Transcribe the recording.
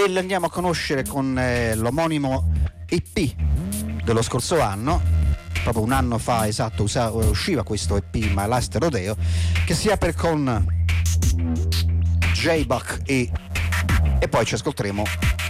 e li andiamo a conoscere con l'omonimo EP dello scorso anno. Proprio un anno fa esatto usciva questo EP My Last Rodeo, che si apre con J-Buck e poi ci ascolteremo